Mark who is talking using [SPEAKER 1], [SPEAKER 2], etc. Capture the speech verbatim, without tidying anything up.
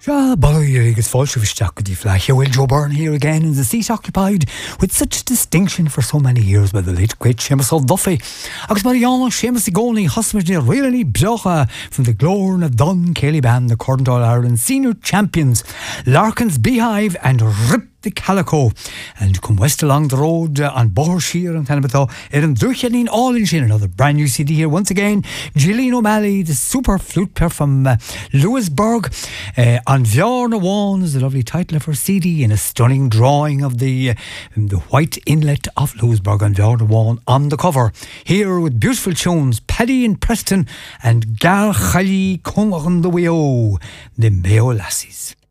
[SPEAKER 1] Ja, Bally's Falshivishtak with the flash. Will Joe Byrne here again in the seat occupied with such distinction for so many years by the late great Seamus O'Duffy. Agus Mariano Seamus Igoni Hosmage really Bjocha from the Glorn of Dun Kellyban, the Corndall Ireland senior champions, Larkin's Beehive and Rip the Calico, and come west along the road uh, on Bohershear and Tanabitho, Erin Druchanin all in Shin, another brand new C D here once again. Gillian O'Malley, the super flute player from uh, Lewisburg, uh, on Bjorn Wan is the lovely title of her C D, and a stunning drawing of the uh, the white inlet of Lewisburg and Bjorn Wan on the cover. Here with beautiful tunes, Paddy and Preston and Gar Chali Cumaghan the Weo, the Mayo Lassies.